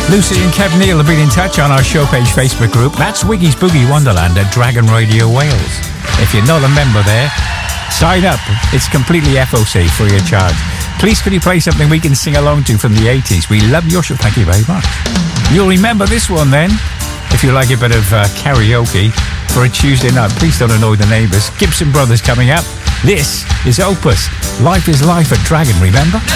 Lucy and Kev Neal have been in touch on our show page Facebook group. That's Wiggy's Boogie Wonderland at Dragon Radio Wales. If you're not a member there, sign up. It's completely FOC, free of charge. Please could you play something we can sing along to from the 80s? We love your show. Thank you very much. You'll remember this one then, if you like a bit of karaoke for a Tuesday night. Please don't annoy the neighbours. Gibson Brothers coming up. This is Opus. Life is life at Dragon, remember?